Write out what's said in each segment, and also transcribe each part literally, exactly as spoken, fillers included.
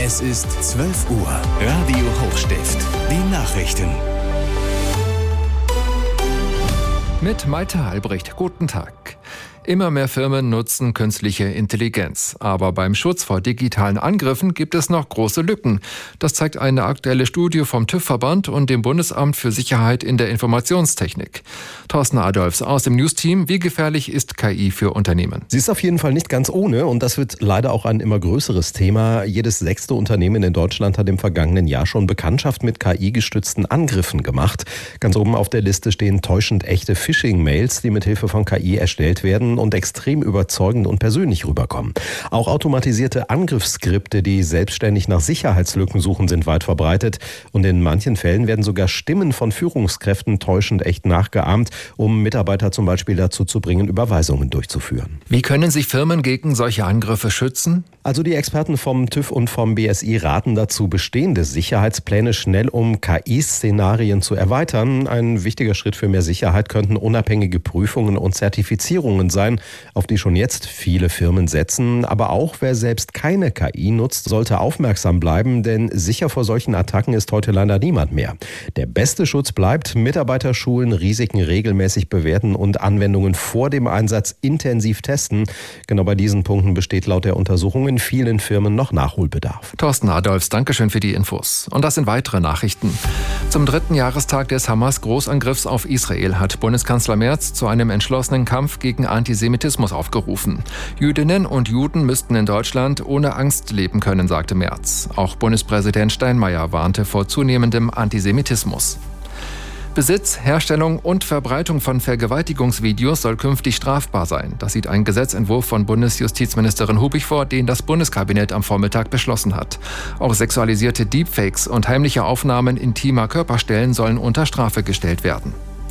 Es ist zwölf Uhr. Radio Hochstift. Die Nachrichten. Mit Malte Albrecht. Guten Tag. Immer mehr Firmen nutzen künstliche Intelligenz. Aber beim Schutz vor digitalen Angriffen gibt es noch große Lücken. Das zeigt eine aktuelle Studie vom TÜV-Verband und dem Bundesamt für Sicherheit in der Informationstechnik. Thorsten Adolfs aus dem News-Team. Wie gefährlich ist K I für Unternehmen? Sie ist auf jeden Fall nicht ganz ohne und das wird leider auch ein immer größeres Thema. Jedes sechste Unternehmen in Deutschland hat im vergangenen Jahr schon Bekanntschaft mit K I-gestützten Angriffen gemacht. Ganz oben auf der Liste stehen täuschend echte Phishing-Mails, die mit Hilfe von K I erstellt werden und extrem überzeugend und persönlich rüberkommen. Auch automatisierte Angriffsskripte, die selbstständig nach Sicherheitslücken suchen, sind weit verbreitet. Und in manchen Fällen werden sogar Stimmen von Führungskräften täuschend echt nachgeahmt, um Mitarbeiter zum Beispiel dazu zu bringen, Überweisungen durchzuführen. Wie können sich Firmen gegen solche Angriffe schützen? Also die Experten vom TÜV und vom B S I raten dazu, bestehende Sicherheitspläne schnell um K I-Szenarien zu erweitern. Ein wichtiger Schritt für mehr Sicherheit könnten unabhängige Prüfungen und Zertifizierungen sein, auf die schon jetzt viele Firmen setzen. Aber auch wer selbst keine K I nutzt, sollte aufmerksam bleiben, denn sicher vor solchen Attacken ist heute leider niemand mehr. Der beste Schutz bleibt, Mitarbeiter schulen, Risiken regelmäßig bewerten und Anwendungen vor dem Einsatz intensiv testen. Genau bei diesen Punkten besteht laut der Untersuchung in vielen Firmen noch Nachholbedarf. Thorsten Adolfs, Dankeschön für die Infos. Und das sind weitere Nachrichten. Zum dritten Jahrestag des Hamas-Großangriffs auf Israel hat Bundeskanzler Merz zu einem entschlossenen Kampf gegen Antisemitismus aufgerufen. Jüdinnen und Juden müssten in Deutschland ohne Angst leben können, sagte Merz. Auch Bundespräsident Steinmeier warnte vor zunehmendem Antisemitismus. Besitz, Herstellung und Verbreitung von Vergewaltigungsvideos soll künftig strafbar sein. Das sieht ein Gesetzentwurf von Bundesjustizministerin Hubig vor, den das Bundeskabinett am Vormittag beschlossen hat. Auch sexualisierte Deepfakes und heimliche Aufnahmen intimer Körperstellen sollen unter Strafe gestellt werden.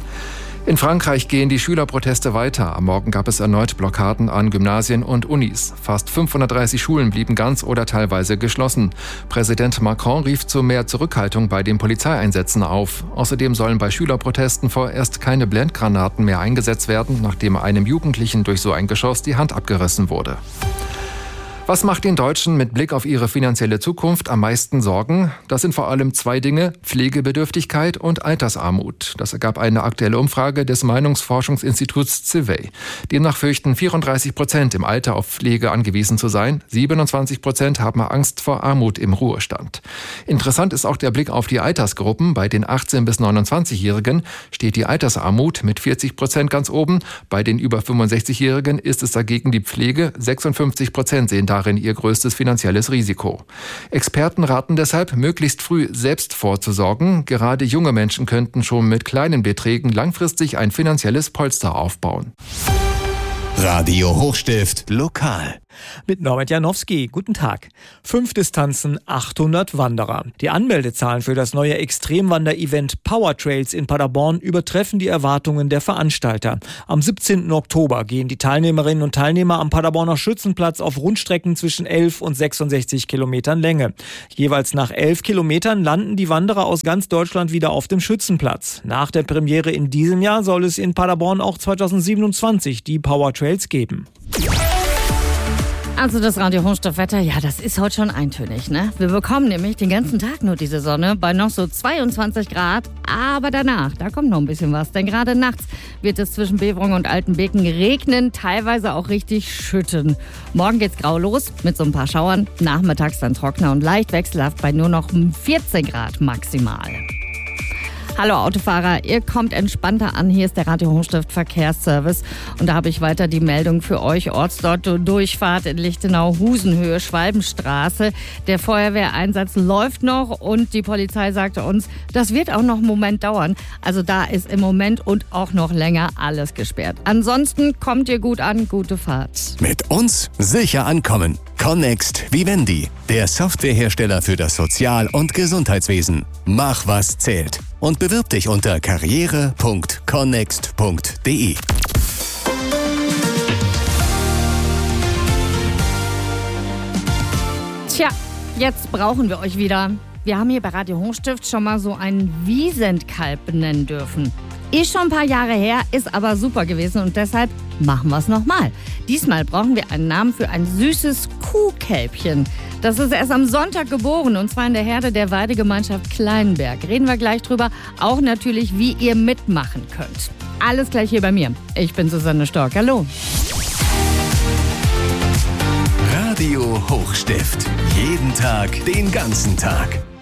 In Frankreich gehen die Schülerproteste weiter. Am Morgen gab es erneut Blockaden an Gymnasien und Unis. Fast fünfhundertdreißig Schulen blieben ganz oder teilweise geschlossen. Präsident Macron rief zu mehr Zurückhaltung bei den Polizeieinsätzen auf. Außerdem sollen bei Schülerprotesten vorerst keine Blendgranaten mehr eingesetzt werden, nachdem einem Jugendlichen durch so ein Geschoss die Hand abgerissen wurde. Was macht den Deutschen mit Blick auf ihre finanzielle Zukunft am meisten Sorgen? Das sind vor allem zwei Dinge: Pflegebedürftigkeit und Altersarmut. Das ergab eine aktuelle Umfrage des Meinungsforschungsinstituts Civey. Demnach fürchten vierunddreißig Prozent im Alter auf Pflege angewiesen zu sein. siebenundzwanzig Prozent haben Angst vor Armut im Ruhestand. Interessant ist auch der Blick auf die Altersgruppen. Bei den achtzehn- bis neunundzwanzigjährigen steht die Altersarmut mit vierzig Prozent ganz oben. Bei den über fünfundsechzigjährigen ist es dagegen die Pflege. sechsundfünfzig Prozent sehen darin ihr größtes finanzielles Risiko. Experten raten deshalb, möglichst früh selbst vorzusorgen. Gerade junge Menschen könnten schon mit kleinen Beträgen langfristig ein finanzielles Polster aufbauen. Radio Hochstift lokal. Mit Norbert Janowski. Guten Tag. Fünf Distanzen, achthundert Wanderer. Die Anmeldezahlen für das neue Extremwander-Event Power Trails in Paderborn übertreffen die Erwartungen der Veranstalter. Am siebzehnten Oktober gehen die Teilnehmerinnen und Teilnehmer am Paderborner Schützenplatz auf Rundstrecken zwischen elf und sechsundsechzig Kilometern Länge. Jeweils nach elf Kilometern landen die Wanderer aus ganz Deutschland wieder auf dem Schützenplatz. Nach der Premiere in diesem Jahr soll es in Paderborn auch zweitausendsiebenundzwanzig die Power Trails geben. Also das Radio Hochstift-Wetter, ja, das ist heute schon eintönig, ne? Wir bekommen nämlich den ganzen Tag nur diese Sonne bei noch so zweiundzwanzig Grad. Aber danach, da kommt noch ein bisschen was. Denn gerade nachts wird es zwischen Beverungen und Altenbeken regnen, teilweise auch richtig schütten. Morgen geht's grau los mit so ein paar Schauern. Nachmittags dann trockener und leicht wechselhaft bei nur noch vierzehn Grad maximal. Hallo Autofahrer, ihr kommt entspannter an. Hier ist der Radio Hochstift Verkehrsservice. Und da habe ich weiter die Meldung für euch. Ortsdurchfahrt in Lichtenau-Husenhöhe, Schwalbenstraße. Der Feuerwehreinsatz läuft noch und die Polizei sagte uns, das wird auch noch einen Moment dauern. Also da ist im Moment und auch noch länger alles gesperrt. Ansonsten kommt ihr gut an, gute Fahrt. Mit uns sicher ankommen. Connext Vivendi, der Softwarehersteller für das Sozial- und Gesundheitswesen. Mach, was zählt. Und bewirb dich unter karriere punkt connext punkt de. Tja, jetzt brauchen wir euch wieder. Wir haben hier bei Radio Hochstift schon mal so einen Wiesentkalb benennen dürfen. Ist schon ein paar Jahre her, ist aber super gewesen und deshalb machen wir es nochmal. Diesmal brauchen wir einen Namen für ein süßes Kuhkälbchen. Das ist erst am Sonntag geboren und zwar in der Herde der Weidegemeinschaft Kleinenberg. Reden wir gleich drüber. Auch natürlich, wie ihr mitmachen könnt. Alles gleich hier bei mir. Ich bin Susanne Stork. Hallo. Radio Hochstift. Jeden Tag, den ganzen Tag.